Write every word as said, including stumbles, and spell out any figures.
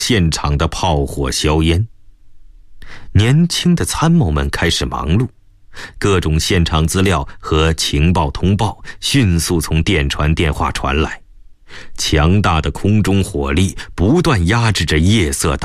现场的炮火硝烟。年轻的参谋们开始忙碌，各种现场资料和情报通报迅速从电传电话传来，强大的空中火力不断压制着夜色